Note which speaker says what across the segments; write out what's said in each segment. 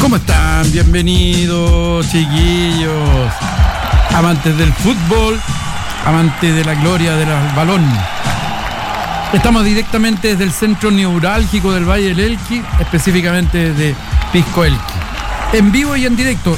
Speaker 1: ¿Cómo están? Bienvenidos, chiquillos, amantes del fútbol, amantes de la gloria del balón. Estamos directamente desde el centro neurálgico del Valle del Elqui, específicamente desde Pisco Elqui. En vivo y en directo,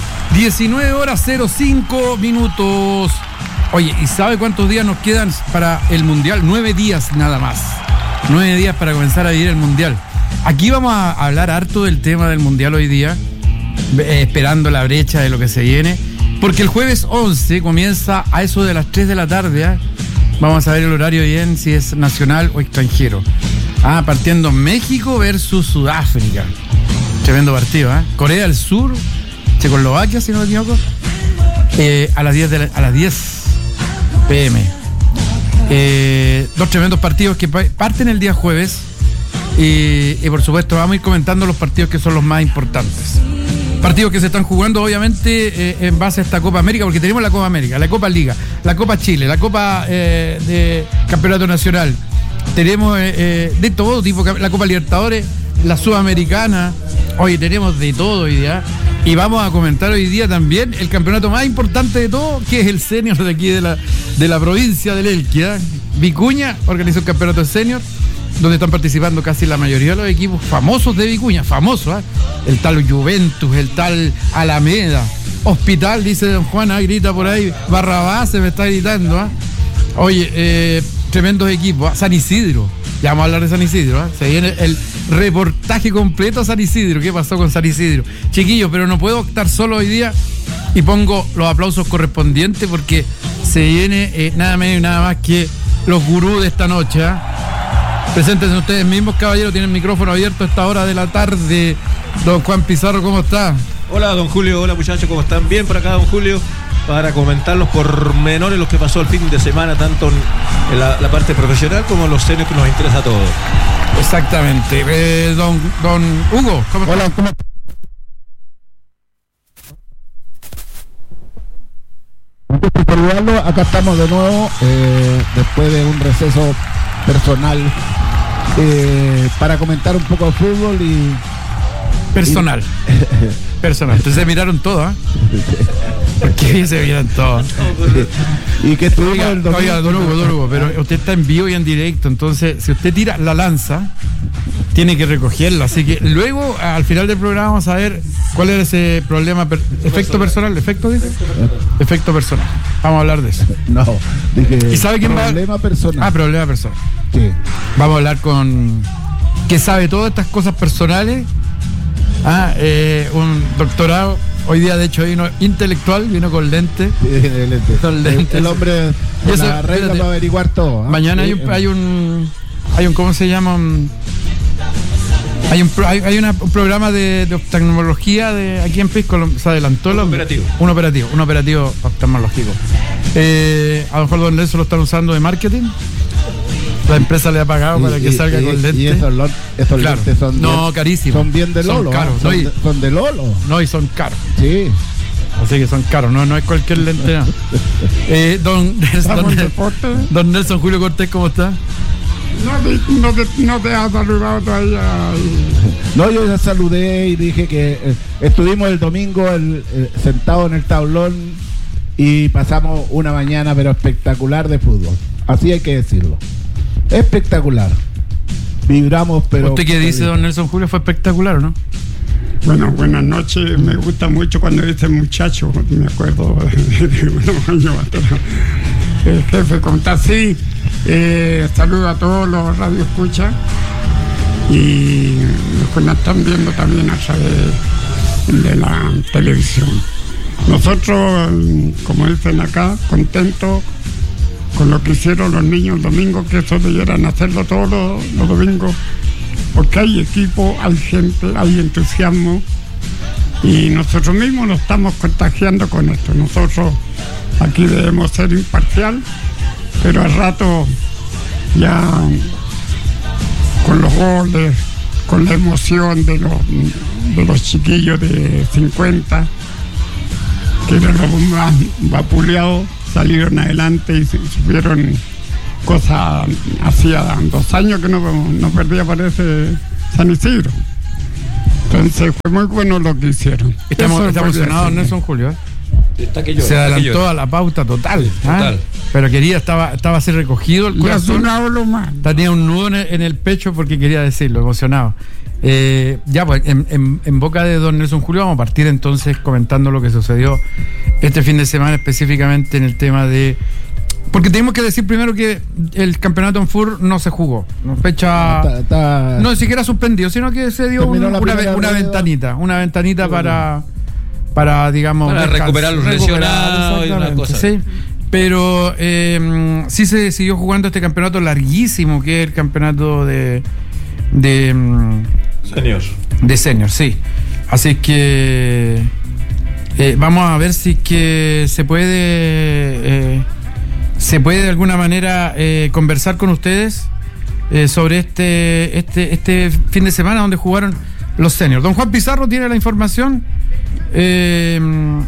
Speaker 1: 19:05. Oye, ¿y sabe cuántos días nos quedan para el Mundial? 9 días nada más. 9 días para comenzar a vivir el Mundial. Aquí vamos a hablar harto del tema del Mundial hoy día, esperando la brecha de lo que se viene, porque el jueves 11 comienza a eso de las 3 de la tarde. Vamos a ver el horario bien, si es nacional o extranjero. Partiendo México versus Sudáfrica. Tremendo partido, Corea del Sur, Checoslovaquia, si no me equivoco, a las 10 p.m. Dos tremendos partidos que parten el día jueves. Y por supuesto vamos a ir comentando los partidos que son los más importantes. Partidos que se están jugando obviamente en base a esta Copa América, porque tenemos la Copa América, la Copa Liga, la Copa Chile, la Copa de Campeonato Nacional. Tenemos de todo tipo, la Copa Libertadores, la Sudamericana. Oye, tenemos de todo hoy día. Y vamos a comentar hoy día también el campeonato más importante de todo, que es el senior de aquí de la provincia del Elqui. Vicuña organizó el campeonato senior, donde están participando casi la mayoría de los equipos famosos de Vicuña, famosos, el tal Juventus, el tal Alameda, Hospital, dice don Juan, grita por ahí, Barrabás se me está gritando, Oye, tremendos equipos, San Isidro, ya vamos a hablar de San Isidro, se viene el reportaje completo a San Isidro, ¿qué pasó con San Isidro? Chiquillos, pero no puedo estar solo hoy día y pongo los aplausos correspondientes porque se viene nada menos y nada más que los gurús de esta noche, Preséntense ustedes mismos, caballeros, tienen el micrófono abierto a esta hora de la tarde. Don Juan Pizarro, ¿cómo está?
Speaker 2: Hola, don Julio, hola muchachos, ¿cómo están? Bien por acá, don Julio, para comentar los pormenores, lo que pasó el fin de semana, tanto en la parte profesional como en los seniors que nos interesa a todos.
Speaker 1: Exactamente. Don Hugo, ¿cómo está?
Speaker 3: Hola, ¿cómo está? Saludarlo, acá estamos de nuevo, después de un receso personal, para comentar un poco de fútbol y
Speaker 1: personal. Entonces se miraron todo, Porque se miran todos.
Speaker 3: Y que estuvimos el domingo.
Speaker 1: Oiga, don Hugo, pero usted está en vivo y en directo, entonces si usted tira la lanza, tiene que recogerla. Así que luego, al final del programa, vamos a ver cuál era ese problema. ¿Efecto personal? ¿Efecto personal. Vamos a hablar de eso.
Speaker 3: No, dije.
Speaker 1: ¿Y sabe quién va?
Speaker 3: Problema personal.
Speaker 1: Problema personal.
Speaker 3: Sí.
Speaker 1: Vamos a hablar con que sabe todas estas cosas personales. Un doctorado. Hoy día, de hecho, vino intelectual, vino con lentes. Con lentes.
Speaker 3: El hombre de la regla para averiguar todo.
Speaker 1: Mañana hay un ¿cómo se llama? Hay un programa de oftalmología aquí en Pisco, se adelantó un operativo oftalmológico. A lo mejor don Nelson lo están usando de marketing. La empresa le ha pagado para que salga con lentes.
Speaker 3: Y estos lentes son
Speaker 1: carísimos.
Speaker 3: Son bien de Lolo.
Speaker 1: Son caros.
Speaker 3: Son de Lolo.
Speaker 1: No, y son caros.
Speaker 3: Sí.
Speaker 1: Así que son caros, no es cualquier lente. Don Nelson Julio Cortés, ¿cómo está?
Speaker 4: No te has saludado todavía.
Speaker 3: No, yo ya saludé y dije que estuvimos el domingo sentados en el tablón y pasamos una mañana pero espectacular de fútbol. Así hay que decirlo. Espectacular. Vibramos, pero...
Speaker 1: ¿Usted qué dice, don Nelson Julio? ¿Fue espectacular o no?
Speaker 4: Bueno, buenas noches. Me gusta mucho cuando dice muchacho. Me acuerdo de unos años atrás. El jefe conta así. Saludo a todos los radioescuchas y los que nos están viendo también a través de la televisión. Nosotros, como dicen acá, contentos con lo que hicieron los niños el domingo, que eso debieran hacerlo todos los domingos, porque hay equipo, hay gente, hay entusiasmo y nosotros mismos nos estamos contagiando con esto. Nosotros aquí debemos ser imparcial, pero al rato ya con los goles, con la emoción de los chiquillos de 50, que eran los más vapuleados, salieron adelante y supieron cosas. Hacía 2 años que no perdía, parece, San Isidro. Entonces Entonces fue muy bueno lo que hicieron.
Speaker 1: Estamos emocionados, Nelson Julio. Se adelantó a la pauta total.
Speaker 2: Total.
Speaker 1: Pero estaba así recogido el corazón. Tenía un nudo en el pecho porque quería decirlo, emocionado. Ya, pues, en boca de don Nelson Julio vamos a partir entonces comentando lo que sucedió este fin de semana, específicamente en el tema de... Porque tenemos que decir primero que el campeonato en FUR no se jugó. No, ni siquiera suspendido, sino que se dio una ventanita para digamos...
Speaker 2: Para recuperar los lesionados y una cosa.
Speaker 1: Sí. Pero sí se siguió jugando este campeonato larguísimo, que es el campeonato de senior, sí. Así que vamos a ver si que se puede de alguna manera conversar con ustedes sobre este fin de semana donde jugaron los seniors. Don Juan Pizarro tiene la información. ¿Tiene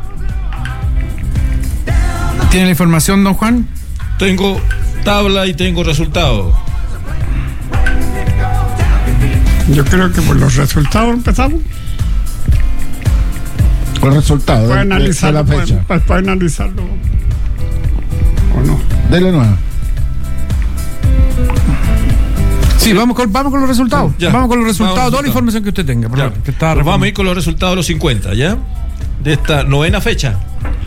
Speaker 1: la información, don Juan?
Speaker 2: Tengo tabla y tengo resultados.
Speaker 4: Yo creo que por los resultados empezamos.
Speaker 3: Los resultados
Speaker 4: de la fecha. Para analizarlo. ¿O no?
Speaker 3: Dele nuevo.
Speaker 1: Sí, vamos con los resultados.
Speaker 2: Ya.
Speaker 1: Vamos con los resultados, toda la información que usted tenga.
Speaker 2: Vamos a ir con los resultados de los 50, ¿ya? De esta novena fecha.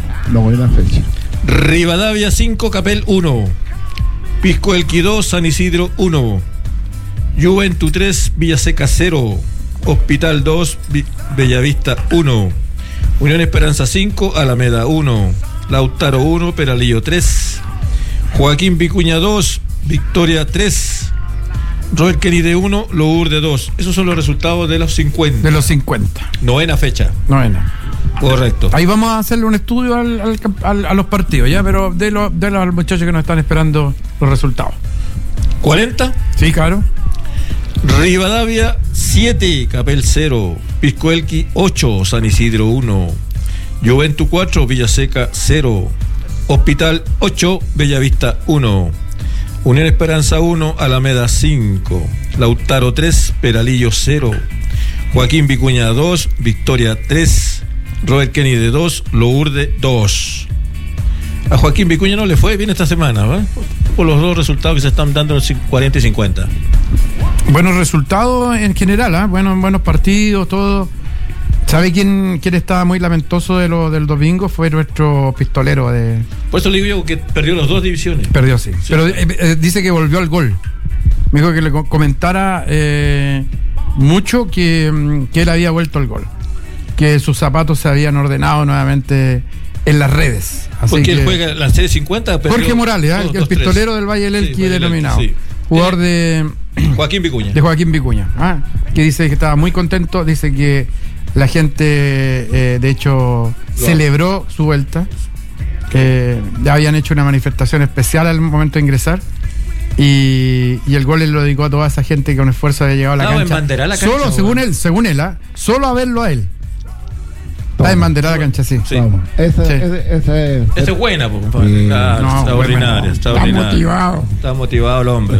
Speaker 2: Rivadavia 5, Capel 1. Pisco Elqui 2, San Isidro 1. Juventud 3, Villaseca 0. Hospital 2, Bellavista 1. Unión Esperanza 5, Alameda 1. Lautaro 1, Peralillo 3. Joaquín Vicuña 2, Victoria 3. Robert Kennedy 1, Lourdes 2. Esos son los resultados de los 50.
Speaker 1: De los 50.
Speaker 2: Novena fecha. Correcto.
Speaker 1: Ahí vamos a hacerle un estudio a los partidos, ¿ya? Pero de los muchachos que nos están esperando los resultados.
Speaker 2: ¿40?
Speaker 1: Sí, claro.
Speaker 2: Rivadavia 7, Capel 0. Pisco Elqui 8, San Isidro 1. Juventud 4, Villaseca 0. Hospital 8, Bellavista 1. Unión Esperanza 1, Alameda 5. Lautaro 3, Peralillo 0. Joaquín Vicuña 2, Victoria 3. Robert Kennedy 2, Lourdes 2. A Joaquín Vicuña no le fue bien esta semana, ¿eh? Por los dos resultados que se están dando en 40 y 50.
Speaker 1: Buenos resultados en general, ¿eh? Buenos partidos, todo. ¿Sabe quién estaba muy lamentoso del domingo? Fue nuestro pistolero de...
Speaker 2: Por eso le digo que perdió las dos divisiones.
Speaker 1: Perdió, sí. Pero dice que volvió al gol. Me dijo que le comentara mucho que él había vuelto al gol. Que sus zapatos se habían ordenado nuevamente en las redes. Así
Speaker 2: porque
Speaker 1: que,
Speaker 2: él juega la serie 50.
Speaker 1: Jorge Morales, el pistolero del Valle del Elqui denominado. Sí. Jugador de
Speaker 2: Joaquín Vicuña.
Speaker 1: De Joaquín Vicuña. Que dice que estaba muy contento. Dice que la gente, de hecho, celebró su vuelta. Ya habían hecho una manifestación especial al momento de ingresar. Y el gol él lo dedicó a toda esa gente que con esfuerzo había llegado a la cancha. Solo, según él, solo a verlo a él. Está en bandera la cancha, sí.
Speaker 3: Vamos. Esa
Speaker 2: es buena, extraordinaria. Está motivado el hombre.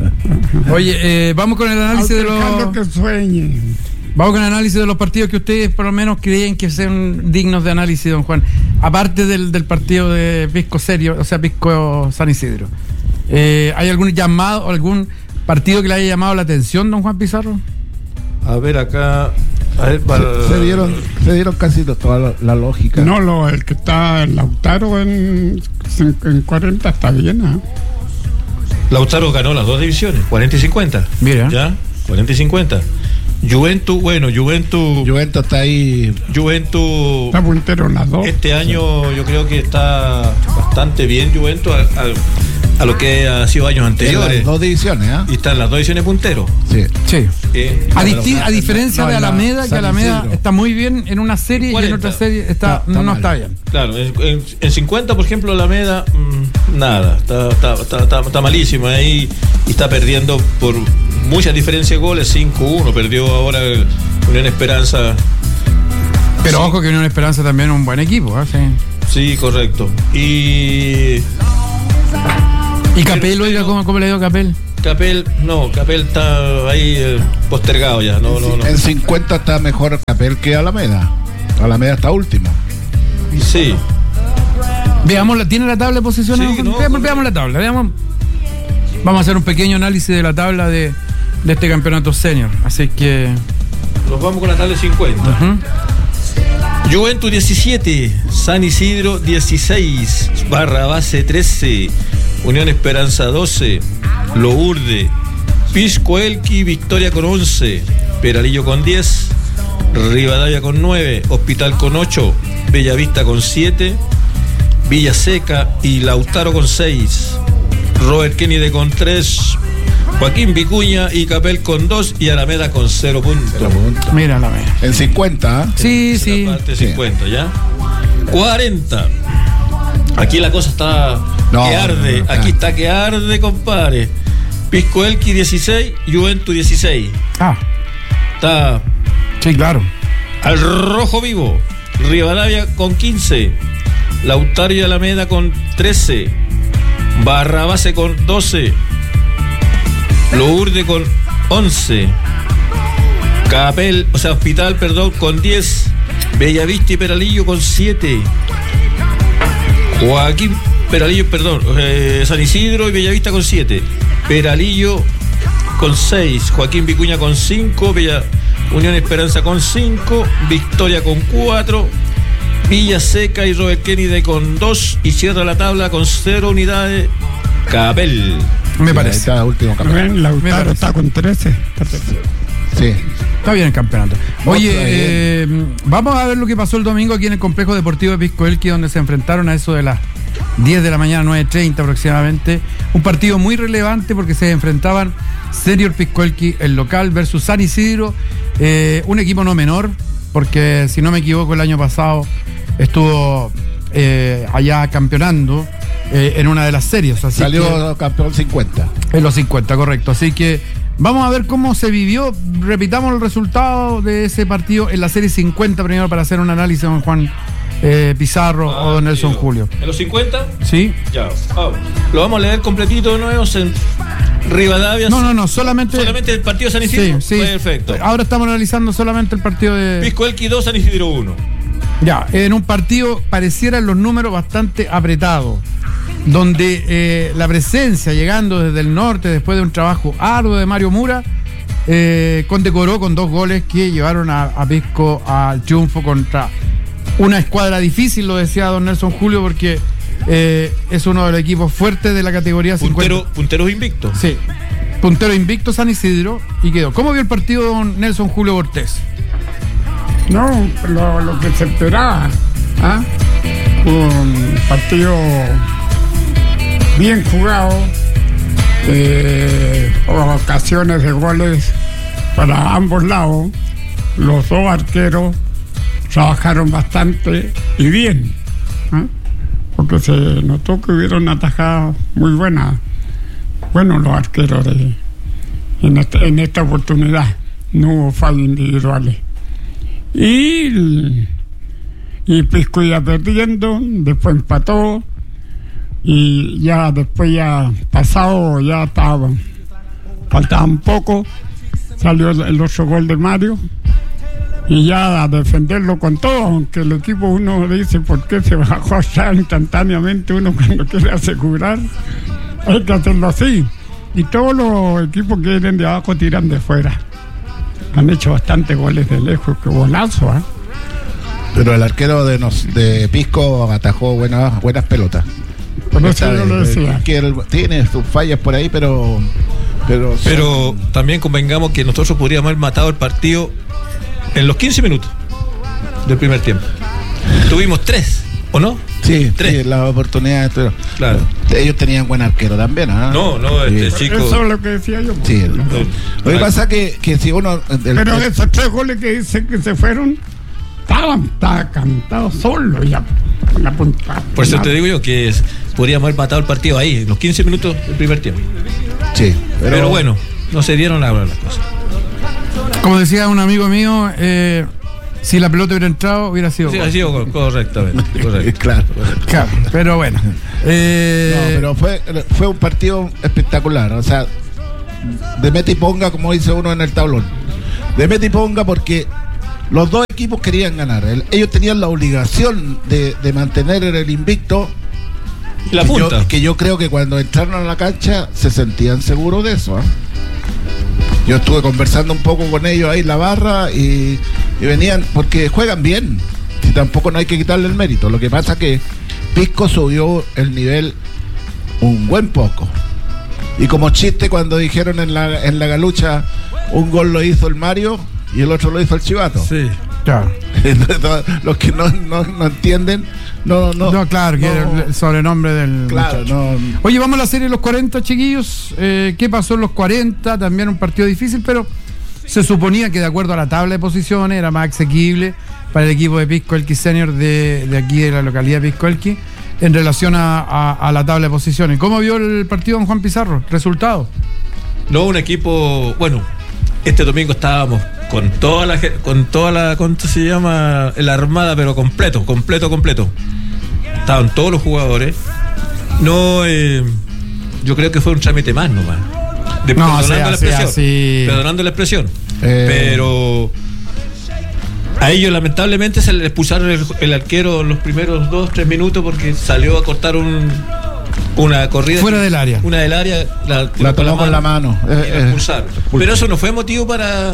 Speaker 1: Oye, vamos con el análisis de los...
Speaker 4: que sueñe.
Speaker 1: Vamos con el análisis de los partidos que ustedes por lo menos creen que sean dignos de análisis, don Juan. Aparte del partido de Pisco Serio, o sea, Pisco San Isidro. ¿Hay algún llamado, algún partido que le haya llamado la atención, don Juan Pizarro?
Speaker 2: A ver, acá...
Speaker 3: Se dieron casi toda la lógica.
Speaker 4: No, el que está en Lautaro en 40 está bien, ¿eh?
Speaker 2: Lautaro ganó las dos divisiones, 40 y 50.
Speaker 1: Mira.
Speaker 2: Ya, 40 y 50. Juventud
Speaker 3: está ahí.
Speaker 2: Juventud
Speaker 4: está puntero en las dos.
Speaker 2: Este año yo creo que está bastante bien Juventud a lo que ha sido años anteriores.
Speaker 3: Las dos divisiones, ¿eh?
Speaker 2: Y están las dos divisiones punteros.
Speaker 1: Sí. A diferencia de Alameda, que Alameda está muy bien en una serie 40. Y en otra serie no está bien.
Speaker 2: Claro, en 50, por ejemplo, Alameda, nada. Está malísimo ahí y está perdiendo por mucha diferencia de goles, 5-1. Perdió ahora Unión Esperanza.
Speaker 1: Pero sí. Ojo que Unión Esperanza también es un buen equipo, ¿eh?
Speaker 2: Sí, correcto. Y
Speaker 1: Capel, oiga, ¿cómo le dio Capel?
Speaker 2: Capel está ahí postergado ya. No.
Speaker 3: En 50 está mejor Capel que Alameda. Alameda está último.
Speaker 2: Sí.
Speaker 1: Veamos, ¿tiene la tabla de posiciones?
Speaker 2: Sí,
Speaker 1: veamos la tabla, Vamos a hacer un pequeño análisis de la tabla de este campeonato senior. Así que
Speaker 2: Nos vamos con la tabla de 50. Juventus 17, San Isidro 16, Barrabase 13, Unión Esperanza 12, Lourde, Pisco Elqui, Victoria con 11, Peralillo con 10, Rivadavia con 9, Hospital con 8, Bellavista con 7, Villa Seca y Lautaro con 6, Robert Kennedy con 3, Joaquín Vicuña y Capel con 2 y Alameda con 0 puntos.
Speaker 1: Mira Alameda.
Speaker 3: En 50, ¿eh?
Speaker 1: Sí.
Speaker 2: La parte 50, ¿ya? 40. Aquí la cosa está que arde. Aquí está que arde, compadre. Pisco Elqui 16, Juventus 16. Está.
Speaker 1: Sí, claro.
Speaker 2: Al rojo vivo. Rivadavia con 15. Lautaro y Alameda con 13. Barrabase con 12. Lourde con 11. Hospital, con 10. Bellavista y Peralillo con 7. Joaquín Peralillo, San Isidro y Bellavista con 7. Peralillo con 6. Joaquín Vicuña con 5. Unión Esperanza con 5. Victoria con 4. Villa Seca y Robert Kennedy con 2. Y cierra la tabla con 0 unidades Capel.
Speaker 1: Me parece.
Speaker 3: Está último campeonato.
Speaker 4: Lautaro está con 13.
Speaker 3: Sí.
Speaker 1: Está bien el campeonato. Oye, vamos a ver lo que pasó el domingo aquí en el complejo deportivo de Pisco Elqui, donde se enfrentaron a eso de las 10 de la mañana, 9:30 aproximadamente. Un partido muy relevante porque se enfrentaban Senior Pisco Elqui, el local, versus San Isidro, un equipo no menor, porque si no me equivoco el año pasado estuvo allá campeonando en una de las series. Así
Speaker 3: salió campeón 50.
Speaker 1: En los 50, correcto. Así que vamos a ver cómo se vivió. Repitamos el resultado de ese partido en la serie 50 primero para hacer un análisis, don Juan Pizarro o don Nelson Julio.
Speaker 2: ¿En los 50?
Speaker 1: Sí.
Speaker 2: Ya. Lo vamos a leer completito de nuevo. Rivadavia.
Speaker 1: No, solamente
Speaker 2: el partido de San Isidro.
Speaker 1: Sí.
Speaker 2: Perfecto.
Speaker 1: Ahora estamos analizando solamente el partido de
Speaker 2: Pisco Elqui 2, San Isidro 1.
Speaker 1: Ya, en un partido parecieran los números bastante apretados, donde la presencia llegando desde el norte después de un trabajo arduo de Mario Mura condecoró con 2 goles que llevaron a Pisco al triunfo contra una escuadra difícil, lo decía don Nelson Julio, porque es uno de los equipos fuertes de la categoría 50.
Speaker 2: Punteros invictos.
Speaker 1: Sí, puntero invicto San Isidro y quedó. ¿Cómo vio el partido don Nelson Julio Cortés?
Speaker 4: No, lo que se esperaba. Un partido bien jugado, ocasiones de goles para ambos lados. Los dos arqueros trabajaron bastante y bien, porque se notó que hubieron atajadas muy buenas. Bueno, los arqueros en esta oportunidad no hubo fallos individuales. Y Pisco iba perdiendo, después empató y ya después pasado faltaban poco, salió el otro gol de Mario y ya a defenderlo con todo, aunque el equipo uno dice por qué se bajó allá instantáneamente, uno cuando quiere asegurar hay que hacerlo así, y todos los equipos que vienen de abajo tiran de fuera. Han hecho bastantes goles de lejos, que golazo,
Speaker 3: Pero el arquero de Pisco atajó buenas pelotas.
Speaker 4: Por eso yo lo decía.
Speaker 3: Tiene sus fallas por ahí, pero
Speaker 2: también convengamos que nosotros podríamos haber matado el partido en los 15 minutos del primer tiempo. Tuvimos 3, ¿o no?
Speaker 3: Sí,
Speaker 2: 3.
Speaker 3: Sí, las oportunidades.
Speaker 2: Claro.
Speaker 3: Ellos tenían buen arquero también,
Speaker 2: No, chico.
Speaker 4: Eso es lo que decía yo.
Speaker 3: Sí. Lo que pasa que si uno...
Speaker 4: Pero esos 3 goles que dicen que se fueron, estaba cantado solo ya. La punta.
Speaker 2: Por eso te digo yo que podríamos haber matado el partido ahí, en los 15 minutos del primer tiempo.
Speaker 3: Sí.
Speaker 2: Pero bueno, no se dieron las cosas.
Speaker 1: Como decía un amigo mío, si la pelota hubiera entrado, hubiera sido.
Speaker 2: Sí, ha sido correctamente.
Speaker 3: Claro.
Speaker 1: Pero bueno.
Speaker 3: No, pero fue un partido espectacular. O sea, de mete y ponga, como dice uno en el tablón. De mete y ponga porque los dos equipos querían ganar. Ellos tenían la obligación de mantener el invicto.
Speaker 2: Y la punta.
Speaker 3: Que yo creo que cuando entraron a la cancha se sentían seguros de eso. Yo estuve conversando un poco con ellos ahí en la barra y venían, porque juegan bien. Y tampoco no hay que quitarle el mérito. Lo que pasa es que Pisco subió el nivel un buen poco. Y como chiste cuando dijeron en la galucha, un gol lo hizo el Mario y el otro lo hizo el Chivato.
Speaker 1: Sí, claro.
Speaker 3: Los que no entienden, no,
Speaker 1: claro, que era el sobrenombre del
Speaker 3: claro,
Speaker 1: muchacho. Oye, vamos a la serie de los 40, chiquillos. ¿Qué pasó en los 40? También un partido difícil, pero se suponía que de acuerdo a la tabla de posiciones era más asequible para el equipo de Pisco Elqui Senior de aquí de la localidad de Pisco Elqui en relación a la tabla de posiciones. ¿Cómo vio el partido don Juan Pizarro? ¿Resultado?
Speaker 2: No, un equipo, bueno, este domingo estábamos con toda la ¿cómo se llama? La armada, pero completo. Estaban todos los jugadores. No, yo creo que fue un trámite más nomás. Perdonando la expresión. Pero a ellos lamentablemente se les expulsaron el arquero en los primeros 2-3 minutos porque salió a cortar una corrida
Speaker 1: fuera del área.
Speaker 2: Una del área
Speaker 3: la tomó con la mano.
Speaker 2: Pero eso no fue motivo para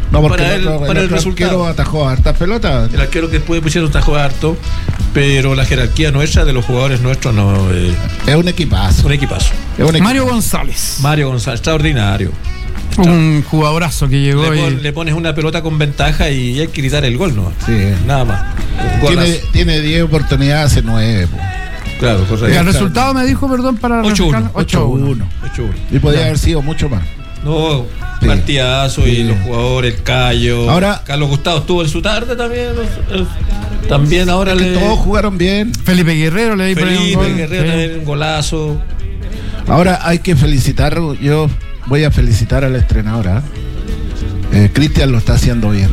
Speaker 2: el resultado.
Speaker 3: El arquero atajó hartas pelotas.
Speaker 2: El arquero que después pusieron atajó harto, pero la jerarquía nuestra de los jugadores nuestros no
Speaker 3: es un equipazo.
Speaker 1: Mario González,
Speaker 2: extraordinario.
Speaker 1: Un jugadorazo que llegó
Speaker 2: le pones una pelota con ventaja y hay que gritar el gol, ¿no?
Speaker 3: Sí.
Speaker 2: Nada más.
Speaker 3: Tiene 10 oportunidades, hace 9.
Speaker 2: Claro, correcto.
Speaker 1: El resultado me dijo, perdón, para
Speaker 3: 8-1. Y podría haber sido mucho más.
Speaker 2: No, partidazo y los jugadores, el Cayo.
Speaker 3: Ahora,
Speaker 2: Carlos Gustavo estuvo en su tarde también. También ahora
Speaker 3: todos jugaron bien.
Speaker 1: Felipe Guerrero le di
Speaker 3: también
Speaker 2: un golazo.
Speaker 3: Ahora hay que felicitar, yo voy a felicitar al entrenador. Cristian lo está haciendo bien.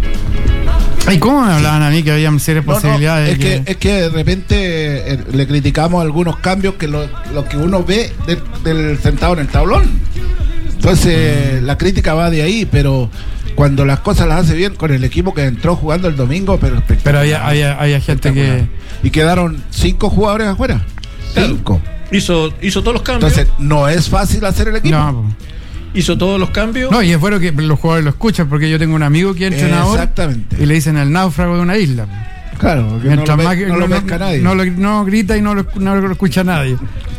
Speaker 1: ¿Y cómo me hablaban a mí que había serias posibilidades?
Speaker 3: Es que de repente le criticamos algunos cambios que lo que uno ve del sentado en el tablón. Entonces la crítica va de ahí, pero cuando las cosas las hace bien con el equipo que entró jugando el domingo, pero
Speaker 1: había gente que...
Speaker 3: Y quedaron 5 jugadores afuera. 5.
Speaker 2: Hizo todos los cambios.
Speaker 3: Entonces no es fácil hacer el equipo.
Speaker 1: No.
Speaker 2: Hizo todos los cambios.
Speaker 1: No, y es bueno que los jugadores lo escuchan, porque yo tengo un amigo que es entrenador.
Speaker 3: Exactamente.
Speaker 1: Y le dicen el náufrago de una isla.
Speaker 3: Claro, porque no lo pesca nadie.
Speaker 1: No grita y no lo escucha nadie.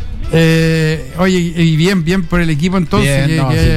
Speaker 1: Oye, y bien por el equipo entonces.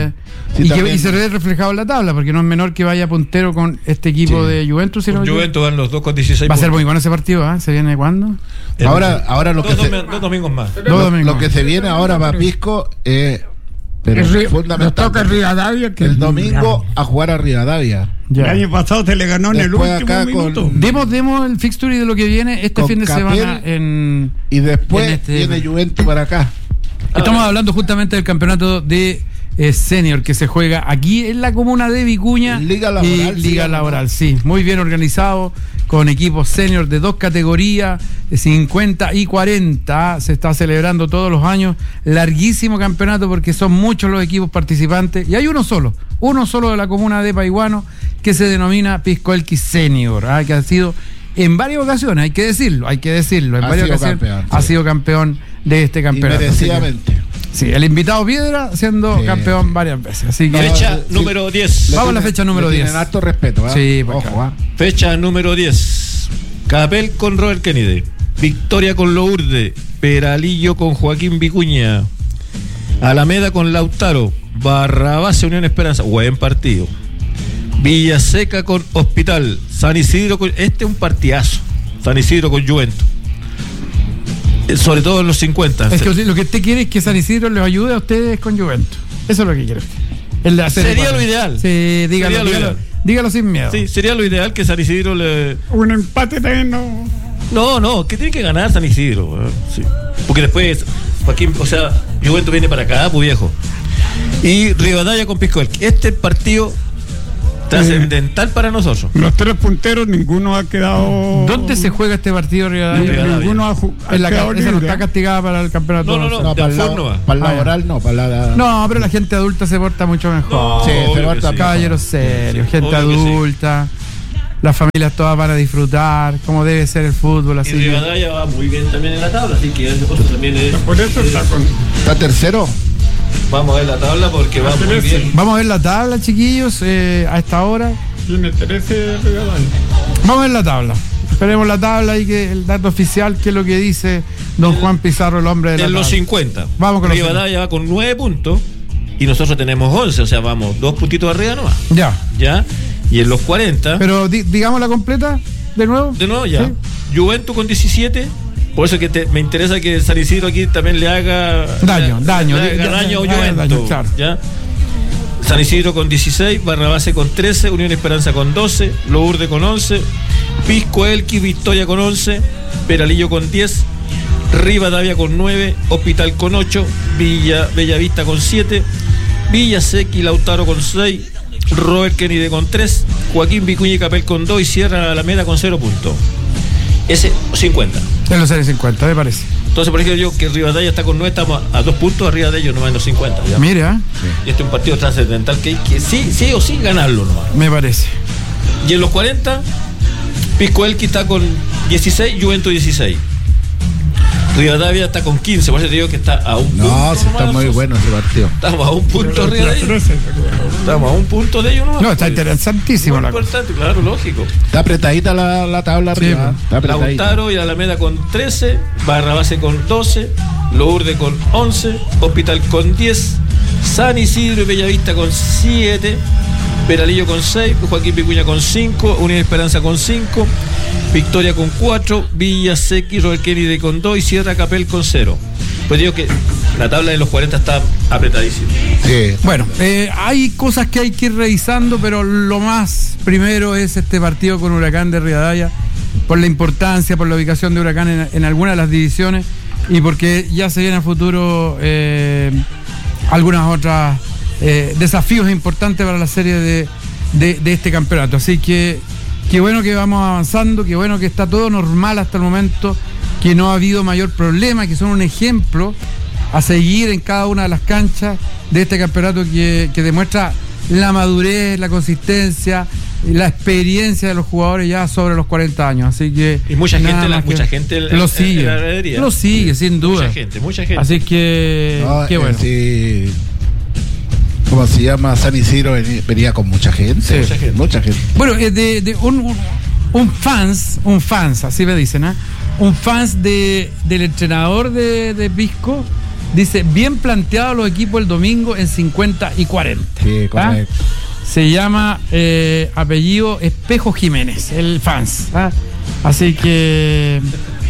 Speaker 1: Y se ve reflejado en la tabla, porque no es menor que vaya puntero con este equipo de Juventus.
Speaker 2: Juventus van los dos con 16
Speaker 1: Va a ser muy bueno ese partido, ¿eh? ¿Se viene cuándo?
Speaker 3: Ahora lo
Speaker 2: dos domingos más.
Speaker 3: Lo que se viene ahora para Pisco es... Pero
Speaker 4: nos toca Rivadavia
Speaker 3: el domingo a jugar a Rivadavia.
Speaker 4: El año pasado se le ganó en
Speaker 3: después
Speaker 4: el último minuto.
Speaker 1: Demos el fixture de lo que viene este fin de semana
Speaker 3: y después viene Juventus para acá.
Speaker 1: Estamos hablando justamente del campeonato de senior que se juega aquí en la comuna de Vicuña.
Speaker 3: Liga Laboral.
Speaker 1: Sí, muy bien organizado, con equipos senior de 2 categorías, 50 y 40. Se está celebrando todos los años. Larguísimo campeonato porque son muchos los equipos participantes. Y hay uno solo de la comuna de Paiguano, que se denomina Pisco Elqui Senior, que ha sido en varias ocasiones, hay que decirlo, en varias ocasiones ha sido campeón de este campeonato.
Speaker 3: Merecidamente.
Speaker 1: Sí, el invitado Piedra siendo campeón varias veces. Así que
Speaker 2: fecha número 10.
Speaker 1: Vamos a la fecha número 10.
Speaker 3: Tienen harto respeto,
Speaker 1: Sí, pues, ojo,
Speaker 2: Fecha número 10. Capel con Robert Kennedy. Victoria con Lourdes. Peralillo con Joaquín Vicuña. Alameda con Lautaro. Barrabás Unión Esperanza. Buen partido. Villaseca con Hospital. San Isidro con... Este es un partidazo. San Isidro con Juventus. Sobre todo en los 50.
Speaker 1: Es que lo que usted quiere es que San Isidro les ayude a ustedes con Juventus. Eso es lo que quiere usted.
Speaker 2: Sería lo ideal.
Speaker 1: Sí, dígalo sin miedo.
Speaker 2: Sí, sería lo ideal que San Isidro le...
Speaker 4: Un empate también no...
Speaker 2: No, que tiene que ganar San Isidro. Sí. Porque después, Joaquín, Juventus viene para acá, pues viejo. Y Rivadavia con Pisco Elqui. Este partido trascendental para nosotros.
Speaker 4: Los 3 punteros, ninguno ha quedado.
Speaker 1: ¿Dónde se juega este partido, Rivadavia?
Speaker 4: Ninguno ha quedado
Speaker 1: Esa no
Speaker 4: libre.
Speaker 1: está castigada para el campeonato.
Speaker 2: No,
Speaker 3: para
Speaker 2: de forno va.
Speaker 3: el laboral no, para la.
Speaker 1: No, pero la gente adulta se porta mucho mejor.
Speaker 2: No,
Speaker 3: Sí, se
Speaker 2: obvio
Speaker 3: porta
Speaker 2: que sí.
Speaker 3: mejor.
Speaker 1: Caballeros serios, gente
Speaker 2: obvio que sí.
Speaker 1: adulta. Las familias todas van a disfrutar, como debe ser el fútbol.
Speaker 2: Y
Speaker 1: Así que-
Speaker 2: Rivadavia va muy bien también en la tabla, así que eso también es.
Speaker 4: Por eso está con.
Speaker 3: ¿Está tercero?
Speaker 2: Vamos a ver la tabla porque va muy bien.
Speaker 1: Vamos a ver la tabla, chiquillos, a esta hora.
Speaker 4: Tiene 13 Rivadavia.
Speaker 1: Vamos a ver la tabla. Esperemos la tabla y que el dato oficial, que es lo que dice don Juan Pizarro, el hombre de la
Speaker 2: En los
Speaker 1: tabla.
Speaker 2: 50.
Speaker 1: Vamos con los
Speaker 2: Rivadavia va con 9 puntos y nosotros tenemos 11, o sea, vamos 2 puntitos arriba nomás.
Speaker 1: Ya,
Speaker 2: ¿Ya? Y en los 40,
Speaker 1: pero digamos la completa, de nuevo.
Speaker 2: de nuevo ya.
Speaker 1: Sí.
Speaker 2: Juventus con 17. Por eso que me interesa que San Isidro aquí también le haga
Speaker 1: Daño, daño,
Speaker 2: le haga daño a
Speaker 1: daño,
Speaker 2: Juventus.
Speaker 1: claro.
Speaker 2: ¿Ya? San Isidro con 16, Barrabase con 13, Unión Esperanza con 12, Lourdes con 11, Pisco Elqui, Victoria con 11, Peralillo con 10, Rivadavia con 9, Hospital con 8, Bellavista con 7, Villa Sequi, Lautaro con 6, Robert Kennedy con 3, Joaquín Vicuña y Capel con 2 y Sierra Alameda con 0 puntos. Ese 50.
Speaker 1: En los 50, me parece.
Speaker 2: Entonces, por ejemplo, yo que Rivadavia está con 9, estamos a 2 puntos arriba de ellos, nomás en los 50. ¿ya?
Speaker 1: Mira,
Speaker 2: Y este es un partido trascendental que hay que sí o sí ganarlo nomás.
Speaker 1: me parece.
Speaker 2: Y en los 40, Pisco Elqui está con 16, Juventus 16. Rivadavia está con 15, por eso te digo que está a un punto.
Speaker 3: No, sí está
Speaker 2: nomás
Speaker 3: muy
Speaker 2: nosotros.
Speaker 3: bueno ese partido.
Speaker 2: Estamos a un punto arriba de ellos.
Speaker 4: 13.
Speaker 2: Estamos a un punto de ellos nomás.
Speaker 1: No, está interesantísimo
Speaker 2: Muy
Speaker 1: la cosa.
Speaker 2: importante, claro, lógico.
Speaker 3: Está apretadita la tabla
Speaker 1: Sí,
Speaker 3: arriba.
Speaker 1: pues.
Speaker 3: Está apretadita.
Speaker 2: Lautaro y Alameda con 13, Barrabase con 12, Lourdes con 11, Hospital con 10, San Isidro y Bellavista con 7, Peralillo con 6, Joaquín Vicuña con 5, Unión Esperanza con 5, Victoria con 4, Villa Sequi, Robert Kennedy con 2 y Sierra Capel con 0. Pues digo que la tabla de los 40 está apretadísima.
Speaker 3: Sí.
Speaker 1: Bueno, hay cosas que hay que ir revisando, pero lo más primero es este partido con Huracán de Rivadavia, por la importancia, por la ubicación de Huracán en algunas de las divisiones y porque ya se viene a futuro algunas otras desafíos importantes para la serie de este campeonato. Así que qué bueno que vamos avanzando, qué bueno que está todo normal hasta el momento, que no ha habido mayor problema, que son un ejemplo a seguir en cada una de las canchas de este campeonato que demuestra la madurez, la consistencia, la experiencia de los jugadores ya sobre los 40 años. Así que
Speaker 2: Y mucha
Speaker 1: nada
Speaker 2: gente,
Speaker 1: más que-
Speaker 2: mucha gente
Speaker 1: lo sigue,
Speaker 2: en la gradería.
Speaker 1: lo sigue sin duda.
Speaker 2: Mucha gente.
Speaker 1: Así que
Speaker 3: No,
Speaker 1: qué bueno.
Speaker 3: sí. ¿Cómo se llama? San Isidro venía con mucha gente.
Speaker 1: Sí.
Speaker 2: Mucha gente.
Speaker 3: Mucha gente.
Speaker 1: Bueno, un fans, así me dicen, ¿ah? Un fans del entrenador de Pisco dice, bien planteado los equipos el domingo en 50 y 40.
Speaker 3: Sí, correcto.
Speaker 1: Se llama apellido Espejo Jiménez, el fans. ¿Ah? Así que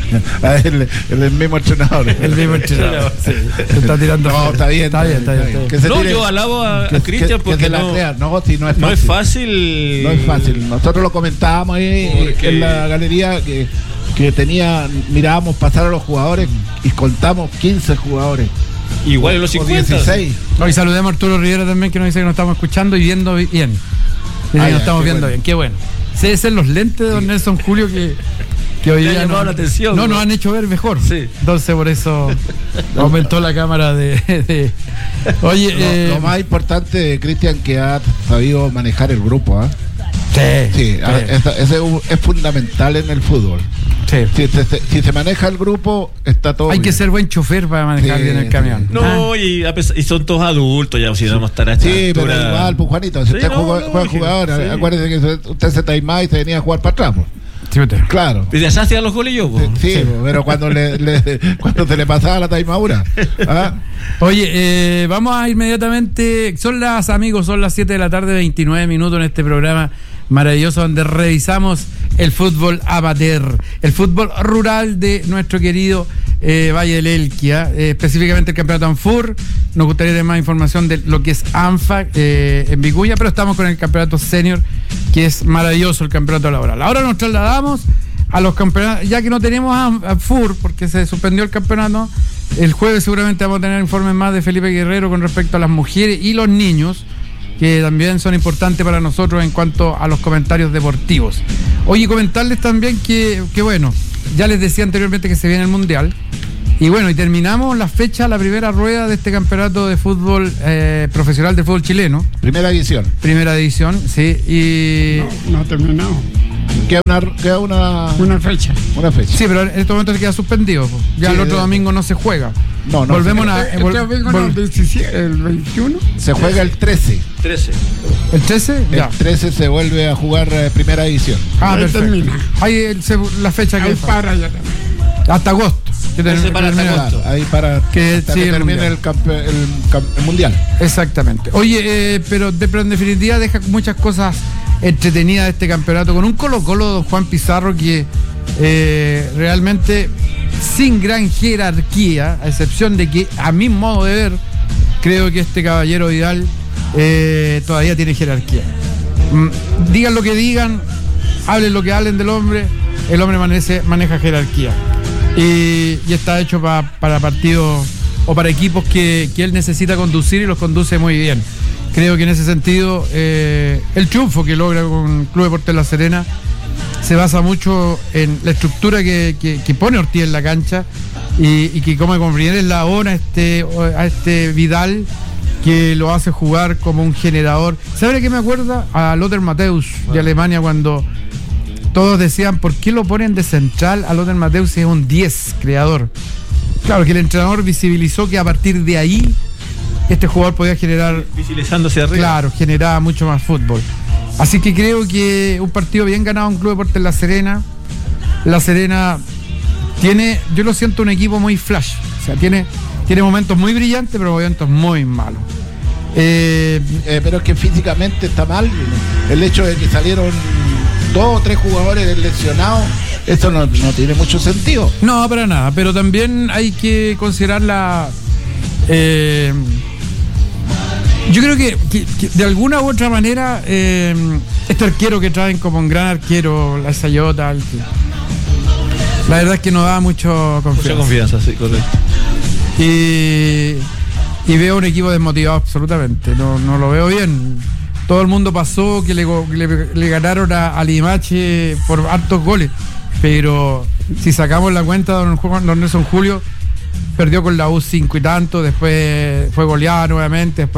Speaker 3: El mismo entrenador.
Speaker 1: el mismo entrenador. Sí, se está tirando.
Speaker 3: No, está bien.
Speaker 1: Está bien.
Speaker 3: Que se
Speaker 2: No,
Speaker 3: tire-
Speaker 2: yo alabo a
Speaker 3: que-
Speaker 2: Cristian
Speaker 3: que
Speaker 2: porque
Speaker 3: se la
Speaker 2: no,
Speaker 3: crea. No, si no es fácil.
Speaker 2: no es fácil.
Speaker 3: No es fácil. Nosotros lo comentábamos ahí
Speaker 2: Porque-
Speaker 3: en la galería que mirábamos pasar a los jugadores y contamos 15 jugadores.
Speaker 2: Igual en los
Speaker 3: O
Speaker 2: 50.
Speaker 3: 16.
Speaker 1: Hoy saludemos a Arturo Rivera también, que nos dice que nos estamos escuchando y viendo bien. Dice que
Speaker 3: Ah,
Speaker 1: nos
Speaker 3: ya,
Speaker 1: estamos
Speaker 3: qué
Speaker 1: viendo
Speaker 3: bueno.
Speaker 1: bien, qué bueno. Sí, ese es los lentes de don Nelson Julio que hoy
Speaker 2: Te ha
Speaker 1: día
Speaker 2: llamado la atención,
Speaker 1: no
Speaker 2: ¿no?
Speaker 1: nos han hecho ver mejor.
Speaker 2: Sí.
Speaker 1: Entonces por eso aumentó la cámara de... Oye,
Speaker 3: Lo más importante, Cristian, que ha sabido manejar el grupo. ¿Ah? Sí, ese es fundamental en el fútbol.
Speaker 1: sí.
Speaker 3: Si se maneja el grupo, está todo
Speaker 1: Hay
Speaker 3: bien.
Speaker 1: que ser buen chofer para manejar
Speaker 3: Sí,
Speaker 1: bien el camión.
Speaker 2: No, y son todos adultos ya, si vamos a estar a esta
Speaker 3: Sí, pero
Speaker 2: altura.
Speaker 3: igual, pues Juanito, si
Speaker 2: Sí,
Speaker 3: usted
Speaker 2: no,
Speaker 3: juega
Speaker 2: no,
Speaker 3: jugador,
Speaker 2: sí.
Speaker 3: acuérdese que usted se taimaba y se venía a jugar para atrás. Pues.
Speaker 1: Sí, usted.
Speaker 3: Claro.
Speaker 2: ¿Y de allá hacían los goles yo? po?
Speaker 3: Sí, pero cuando cuando se le pasaba la taimadura. ¿Ah?
Speaker 1: Oye, vamos a inmediatamente. Son las 7 de la tarde, 29 minutos en este programa maravilloso donde revisamos el fútbol amateur, el fútbol rural de nuestro querido Valle del Elqui, específicamente el campeonato ANFUR. Nos gustaría tener más información de lo que es ANFA en Vicuña, pero estamos con el campeonato senior, que es maravilloso el campeonato laboral. Ahora nos trasladamos a los campeonatos, ya que no tenemos ANFUR porque se suspendió el campeonato. El jueves seguramente vamos a tener informes más de Felipe Guerrero con respecto a las mujeres y los niños. que también son importantes para nosotros en cuanto a los comentarios deportivos. Oye, comentarles también que bueno, ya les decía anteriormente que se viene el Mundial. Y bueno, y terminamos la fecha, la primera rueda de este campeonato de fútbol profesional del fútbol chileno.
Speaker 3: Primera edición.
Speaker 1: Primera edición, sí. Y
Speaker 4: No ha terminado.
Speaker 3: Queda
Speaker 4: Una fecha.
Speaker 3: una fecha.
Speaker 1: sí, pero en este momento se queda suspendido. Ya
Speaker 3: Sí,
Speaker 1: el otro domingo no se juega.
Speaker 3: No,
Speaker 1: Volvemos
Speaker 3: se-
Speaker 4: Este domingo no, el 17, el 21.
Speaker 3: Se juega el 13.
Speaker 2: 13.
Speaker 1: ¿El 13?
Speaker 3: El
Speaker 1: Ya.
Speaker 3: 13 se vuelve a jugar primera edición.
Speaker 4: Ahí
Speaker 1: Perfecto.
Speaker 4: termina.
Speaker 1: Ahí la fecha que
Speaker 4: Ahí
Speaker 1: falta.
Speaker 4: para ya también.
Speaker 1: Hasta agosto. Que
Speaker 2: Ese para hasta
Speaker 1: termina-
Speaker 2: agosto.
Speaker 3: Claro, ahí para
Speaker 1: Que
Speaker 3: hasta
Speaker 1: sí,
Speaker 3: que
Speaker 1: el
Speaker 3: termine
Speaker 1: mundial.
Speaker 3: el mundial.
Speaker 1: Exactamente. Oye, pero en definitiva deja muchas cosas entretenidas de este campeonato con un Colo-Colo, don Juan Pizarro, que realmente sin gran jerarquía, a excepción de que a mi modo de ver, creo que este caballero Vidal todavía tiene jerarquía. Digan lo que digan, hablen lo que hablen del hombre, el hombre maneja jerarquía. Y está hecho para partidos o para equipos que él necesita conducir y los conduce muy bien. Creo que en ese sentido el triunfo que logra con Club Deportes La Serena se basa mucho en la estructura que pone Ortiz en la cancha y que como primer eslabón a este Vidal, que lo hace jugar como un generador. ¿Sabe de qué me acuerda? A Lothar Matthäus de Alemania, cuando todos decían, ¿por qué lo ponen de central a Lothar Matthäus si es un 10 creador? Claro, que el entrenador visibilizó que a partir de ahí este jugador podía generar,
Speaker 2: Visibilizándose arriba.
Speaker 1: claro, generaba mucho más fútbol. Así que creo que un partido bien ganado en Club Deportes La Serena. La Serena tiene, yo lo siento, un equipo muy flash. O sea, tiene momentos muy brillantes, pero momentos muy malos.
Speaker 3: Pero es que físicamente está mal. El hecho de que salieron 2 o 3 jugadores lesionados, eso no tiene mucho sentido.
Speaker 1: No, para nada, pero también hay que considerar yo creo que de alguna u otra manera este arquero que traen como un gran arquero, la Sayota, la verdad es que no da mucha
Speaker 2: Mucha confianza, sí, correcto.
Speaker 1: Y veo un equipo desmotivado absolutamente, no lo veo bien. Todo el mundo pasó que le ganaron a Limache por hartos goles, pero si sacamos la cuenta, don Nelson Julio perdió con la U 5 y tanto, después fue goleado nuevamente,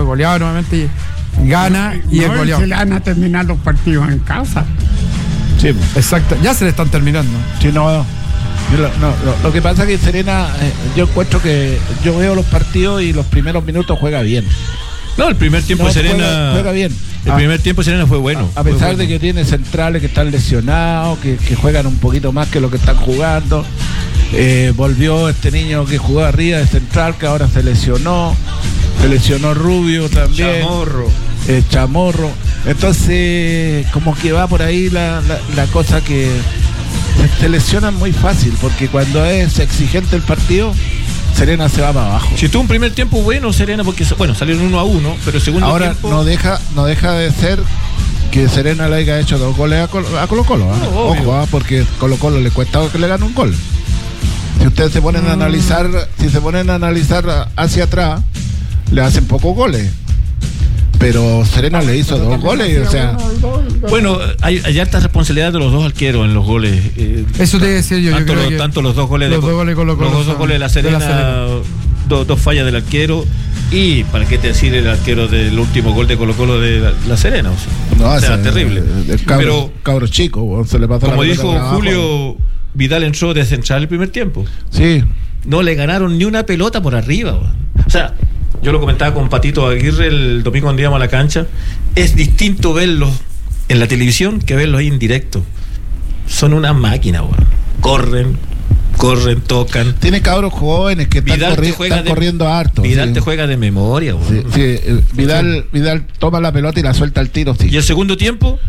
Speaker 1: y gana y es goleado.
Speaker 4: Se le van a terminar los partidos en casa.
Speaker 3: Sí,
Speaker 1: Exacto, ya se le están terminando.
Speaker 3: sí, lo que pasa es que Serena, yo encuentro que yo veo los partidos y los primeros minutos juega bien.
Speaker 2: No, el primer tiempo
Speaker 3: No,
Speaker 2: Serena.
Speaker 3: juega bien.
Speaker 2: El primer tiempo Serena fue bueno.
Speaker 3: A pesar
Speaker 2: Fue bueno.
Speaker 3: de que tiene centrales que están lesionados, que juegan un poquito más que lo que están jugando. Volvió este niño que jugó arriba de central, que ahora se lesionó Rubio también. Chamorro. Entonces, como que va por ahí la cosa, que se lesionan muy fácil, porque cuando es exigente el partido, Serena se va para abajo.
Speaker 2: Si tuvo un primer tiempo bueno, Serena, porque salieron 1-1, pero el segundo
Speaker 3: Ahora
Speaker 2: tiempo.
Speaker 3: no deja de ser que Serena le haya hecho 2 goles a Colo-Colo.
Speaker 2: No, obvio.
Speaker 3: Ojo, porque Colo-Colo le cuesta que le gane un gol. Si ustedes se ponen a analizar, hacia atrás, le hacen pocos goles. Pero Serena le hizo 2 goles, o sea.
Speaker 2: Bueno, hay alta responsabilidad de los dos arqueros en los goles.
Speaker 1: Eso te decía yo.
Speaker 2: Tanto,
Speaker 1: creo que
Speaker 2: tanto los 2 goles
Speaker 1: los dos goles Colo-Colo
Speaker 2: los 2
Speaker 1: son
Speaker 2: goles de la Serena, dos fallas del arquero. Y para qué te decir el arquero del último gol de Colo-Colo de la Serena. O sea, terrible.
Speaker 3: Pero cabro chico, se le pasó
Speaker 2: como
Speaker 3: la pelota
Speaker 2: dijo
Speaker 3: por abajo.
Speaker 2: Julio, Vidal entró de central el primer tiempo.
Speaker 3: Sí.
Speaker 2: No le ganaron ni una pelota por arriba. O sea, yo lo comentaba con Patito Aguirre el domingo cuando íbamos a la cancha. Es distinto verlos en la televisión que verlos ahí en directo. Son una máquina, corren, tocan.
Speaker 3: Tiene cabros jóvenes que están corriendo harto.
Speaker 2: Vidal
Speaker 3: sí.
Speaker 2: te juega de memoria,
Speaker 3: Vidal toma la pelota y la suelta al tiro. Sí.
Speaker 2: Y el segundo tiempo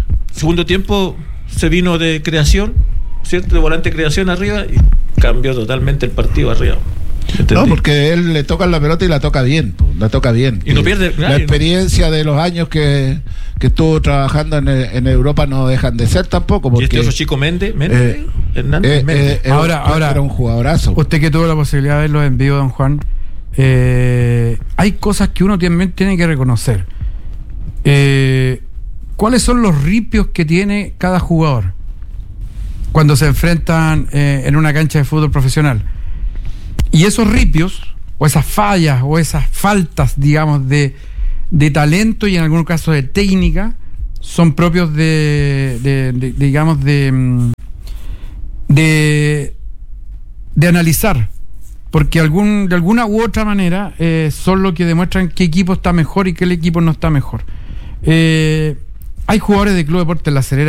Speaker 2: se vino de creación, ¿cierto? De volante creación arriba y cambió totalmente el partido arriba. ¿Entendí?
Speaker 3: No, porque él le toca la pelota y la toca bien. Y
Speaker 2: no pierde.
Speaker 3: La experiencia de los años que estuvo trabajando en Europa no dejan de ser tampoco. Porque
Speaker 2: y este otro chico Méndez, Hernández Méndez.
Speaker 1: Ahora,
Speaker 3: era un jugadorazo.
Speaker 1: Usted que tuvo la posibilidad de verlo en vivo, don Juan, hay cosas que uno también tiene que reconocer. ¿cuáles son los ripios que tiene cada jugador cuando se enfrentan en una cancha de fútbol profesional? Y esos ripios, o esas fallas, o esas faltas, digamos, de talento y en algunos casos de técnica, son propios de analizar, porque de alguna u otra manera son lo que demuestran qué equipo está mejor y qué equipo no está mejor. Hay jugadores de Club Deportes La Serena